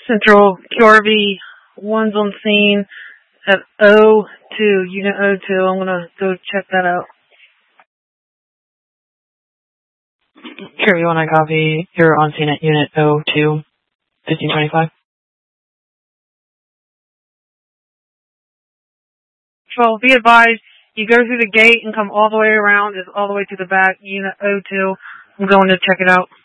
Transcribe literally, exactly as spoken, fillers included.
Central Q R V one's on scene at O two, Unit O two. I'm going to go check that out. Q R V one, I copy. You're on scene at Unit O two, fifteen twenty-five. So be advised, you go through the gate and come all the way around, it's all the way to the back, Unit O two. I'm going to check it out.